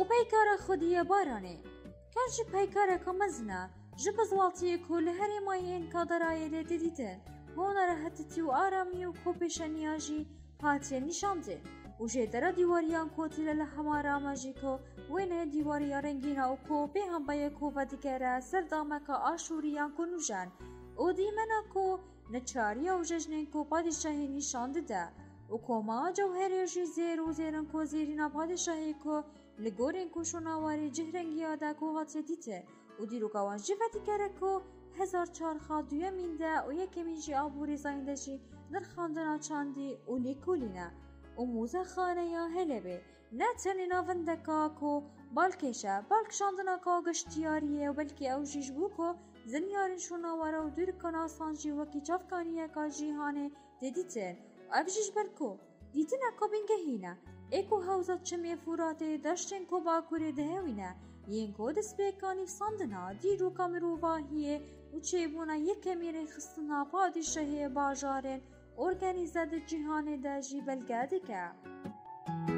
پیکار خودیه بارانه کن جی پیکار که مزنه جی بزوالتیه که لهره مایین کادرایه لیده دیدن هونه راحتتی و آرامی و کوپیشنیاجی هاتیه نشانده و جدرا دیواریان کوتیله لحما رامجی که وینه دیواریا رنگینه و که به هم بایه که و دیگره سردامه که آشوریان کنوژن او دیمنه که نچاریا و ججنین که پادشاهی نشانده ده و که ما جوهریجی زیر و زیرن که زیرینا پادشاهی که لگورین که شناواری جهرنگی آده که هاتیه دیده و دیروگاوان جیفتی کره که 1004 دویه مینده و یکی جی آبوری زاینده جی در خاندنا چاندی و لیکولینه و موزه خانه یا هلبه نه تنی ناونده که بالکشه بالک شاندنا که گشتیاریه و بلکی او جیش بو که زنیارین شناواره و دور کنا سانجی وکی چافکانیه که جیهانه دیدیتن و او جیش بلکو دیتنه که بینگهینه ایکو حوزت چمی فوراته داشتن که باکوری دهوینه ین که دست بیکانی فساندنا دیرو کامرو واهیه و چه بونه یک میره خستنا پادشاهی باجارن ارگانیزه ده جهان ده جی بلگه که